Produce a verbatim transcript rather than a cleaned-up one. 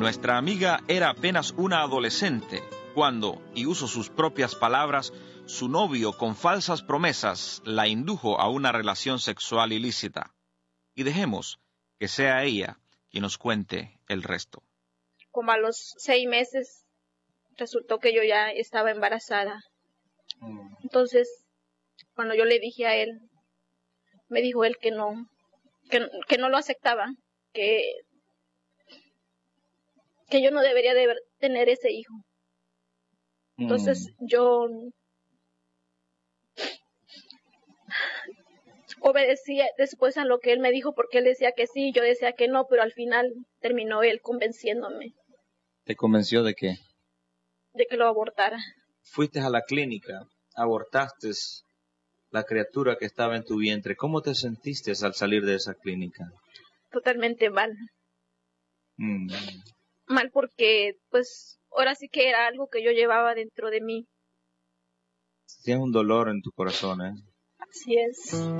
Nuestra amiga era apenas una adolescente cuando, y uso sus propias palabras, su novio con falsas promesas la indujo a una relación sexual ilícita. Y dejemos que sea ella quien nos cuente el resto. Como a los seis meses resultó que yo ya estaba embarazada. Entonces, cuando yo le dije a él, me dijo él que no, que, que no lo aceptaba, que, que yo no debería de tener ese hijo. Entonces mm. yo obedecía después a lo que él me dijo, porque él decía que sí, yo decía que no, pero al final terminó él convenciéndome. ¿Te convenció de qué? De que lo abortara. Fuiste a la clínica, abortaste la criatura que estaba en tu vientre. ¿Cómo te sentiste al salir de esa clínica? Totalmente mal. Mm. Mal porque, pues, ahora sí que era algo que yo llevaba dentro de mí. Tienes un dolor en tu corazón, ¿eh? Así es.